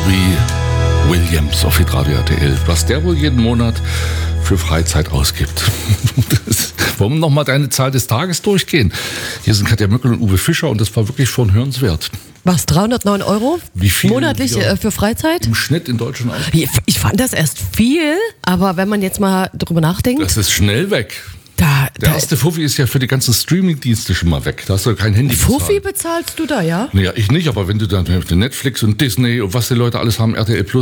Robbie Williams auf Hitradio RTL. Was der wohl jeden Monat für Freizeit ausgibt. Wollen wir nochmal deine Zahl des Tages durchgehen? Hier sind Katja Mückel und Uwe Fischer und das war wirklich schon hörenswert. Was, 309 Euro? Wie viel monatlich für Freizeit? Im Schnitt in Deutschland aus? Ich fand das erst viel, aber wenn man jetzt mal drüber nachdenkt. Das ist schnell weg. Der Da erste Fuffi ist ja für die ganzen Streaming-Dienste schon mal weg. Da hast du kein Handy Fuffi bezahlt. bezahlst du da, ja? Naja, ich nicht, aber wenn du dann Netflix und Disney und was die Leute alles haben, RTL Plus,